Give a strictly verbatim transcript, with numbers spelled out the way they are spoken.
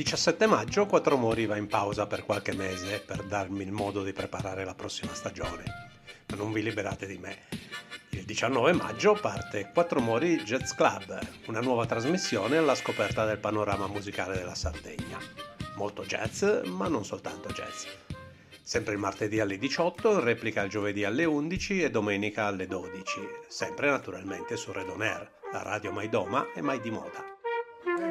diciassette maggio Quattromori va in pausa per qualche mese per darmi il modo di preparare la prossima stagione. Ma non vi liberate di me. Il diciannove maggio parte Quattromori Jazz Club, una nuova trasmissione alla scoperta del panorama musicale della Sardegna. Molto jazz, ma non soltanto jazz. Sempre il martedì alle diciotto, replica il giovedì alle undici e domenica alle dodici, sempre naturalmente su Red On Air, la radio mai doma e mai di moda.